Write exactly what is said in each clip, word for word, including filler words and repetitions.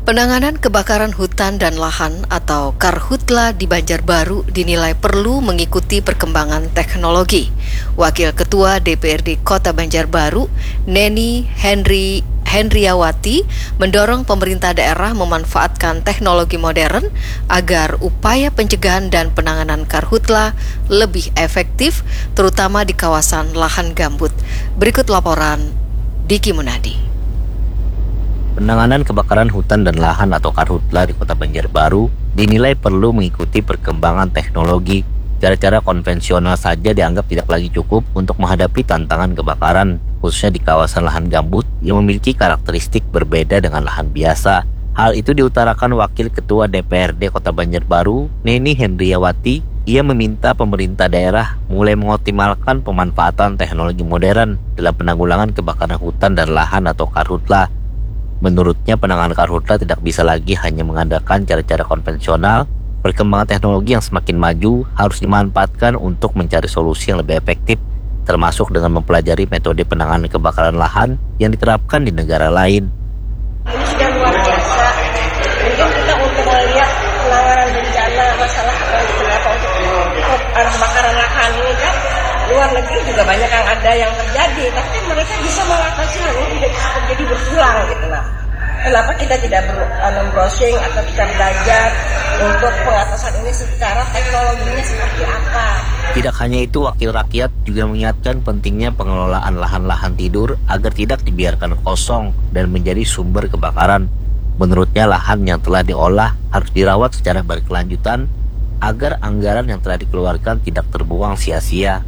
Penanganan kebakaran hutan dan lahan atau Karhutla di Banjarbaru dinilai perlu mengikuti perkembangan teknologi. Wakil Ketua D P R D Kota Banjarbaru, Neni Henry Hendriawati, mendorong pemerintah daerah memanfaatkan teknologi modern agar upaya pencegahan dan penanganan Karhutla lebih efektif, terutama di kawasan lahan gambut. Berikut laporan Diki Munadi. Penanganan kebakaran hutan dan lahan atau Karhutla di Kota Banjarbaru dinilai perlu mengikuti perkembangan teknologi. Cara-cara konvensional saja dianggap tidak lagi cukup untuk menghadapi tantangan kebakaran, khususnya di kawasan lahan gambut yang memiliki karakteristik berbeda dengan lahan biasa. Hal itu diutarakan Wakil Ketua D P R D Kota Banjarbaru, Neni Hendriawati. Ia meminta pemerintah daerah mulai mengoptimalkan pemanfaatan teknologi modern dalam penanggulangan kebakaran hutan dan lahan atau Karhutla. Menurutnya, penanganan Karhutla tidak bisa lagi hanya mengandalkan cara-cara konvensional. Perkembangan teknologi yang semakin maju harus dimanfaatkan untuk mencari solusi yang lebih efektif, termasuk dengan mempelajari metode penanganan kebakaran lahan yang diterapkan di negara lain. Ini sudah luar biasa. Mungkin kita untuk melihat penanganan bencana masalah kenapa untuk kebakaran lahan ini kan luar negeri juga banyak yang ada yang terjadi, tapi mereka bisa mengatasi hal ini tidak bisa terjadi berulang gitu lah. Kenapa kita tidak browsing atau kita belajar untuk pengatasan ini secara teknologinya seperti apa? Tidak hanya itu, wakil rakyat juga mengingatkan pentingnya pengelolaan lahan-lahan tidur agar tidak dibiarkan kosong dan menjadi sumber kebakaran. Menurutnya, lahan yang telah diolah harus dirawat secara berkelanjutan agar anggaran yang telah dikeluarkan tidak terbuang sia-sia.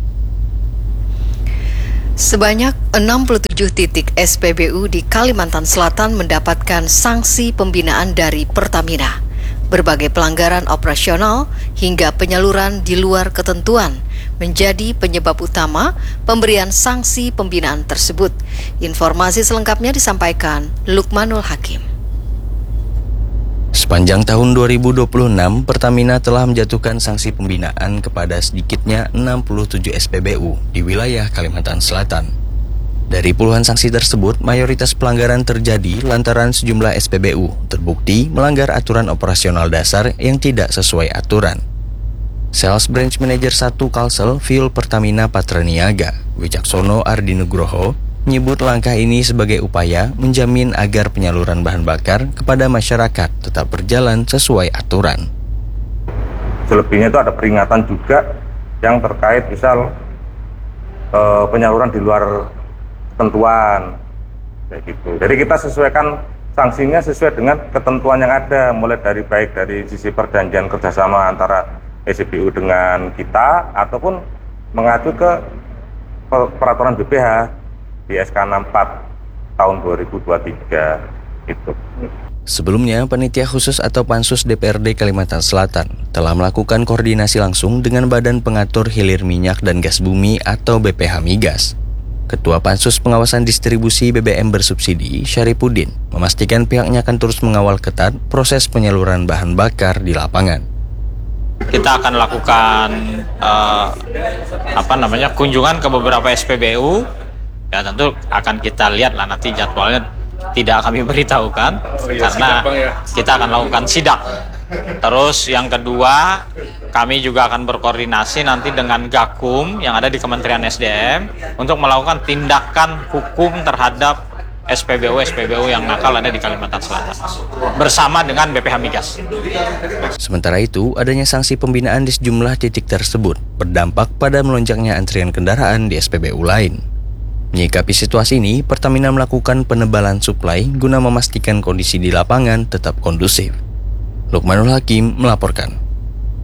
Sebanyak enam puluh tujuh titik S P B U di Kalimantan Selatan mendapatkan sanksi pembinaan dari Pertamina. Berbagai pelanggaran operasional hingga penyaluran di luar ketentuan menjadi penyebab utama pemberian sanksi pembinaan tersebut. Informasi selengkapnya disampaikan Lukmanul Hakim. Sepanjang tahun dua ribu dua puluh enam, Pertamina telah menjatuhkan sanksi pembinaan kepada sedikitnya enam puluh tujuh S P B U di wilayah Kalimantan Selatan. Dari puluhan sanksi tersebut, mayoritas pelanggaran terjadi lantaran sejumlah S P B U terbukti melanggar aturan operasional dasar yang tidak sesuai aturan. Sales Branch Manager satu Kalsel Fuel Pertamina Patraniaga, Wicaksono Ardinugroho, menyebut langkah ini sebagai upaya menjamin agar penyaluran bahan bakar kepada masyarakat tetap berjalan sesuai aturan. Selebihnya itu ada peringatan juga yang terkait misal e, penyaluran di luar ketentuan, kayak gitu. Jadi kita sesuaikan sanksinya sesuai dengan ketentuan yang ada, mulai dari baik dari sisi perjanjian kerjasama antara S C B U dengan kita ataupun mengacu ke peraturan B P H di S K enam puluh empat tahun dua ribu dua puluh tiga itu. Sebelumnya, Panitia Khusus atau Pansus D P R D Kalimantan Selatan telah melakukan koordinasi langsung dengan Badan Pengatur Hilir Minyak dan Gas Bumi atau B P H Migas. Ketua Pansus Pengawasan Distribusi B B M Bersubsidi, Syarifuddin, memastikan pihaknya akan terus mengawal ketat proses penyaluran bahan bakar di lapangan. Kita akan lakukan uh, apa namanya kunjungan ke beberapa S P B U. Ya tentu akan kita lihat lah nanti jadwalnya tidak kami beritahukan oh, iya, karena ya. Kita akan lakukan sidak. Terus yang kedua, kami juga akan berkoordinasi nanti dengan Gakum yang ada di Kementerian S D M untuk melakukan tindakan hukum terhadap S P B U S P B U yang nakal ada di Kalimantan Selatan bersama dengan B P H Migas. Sementara itu, adanya sanksi pembinaan di sejumlah titik tersebut berdampak pada melonjaknya antrian kendaraan di S P B U lain. Menyikapi situasi ini, Pertamina melakukan penebalan suplai guna memastikan kondisi di lapangan tetap kondusif. Lukmanul Hakim melaporkan.